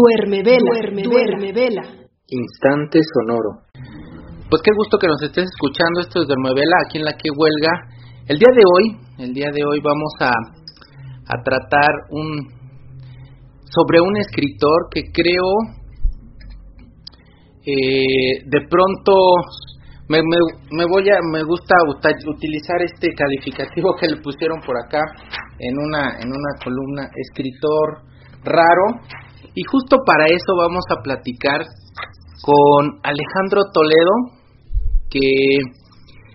Duerme vela. Instante sonoro. Pues qué gusto que nos estés escuchando. Esto es Duerme Vela, aquí en La Que Huelga. El día de hoy vamos a tratar sobre un escritor que creo de pronto me gusta utilizar este calificativo que le pusieron por acá en una columna, escritor raro, y justo para eso vamos a platicar con Alejandro Toledo, que